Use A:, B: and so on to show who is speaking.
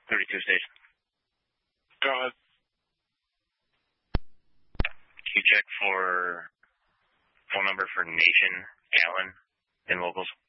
A: 32 station.
B: Go ahead.
A: Can you check for phone number for Nation Allen in locals?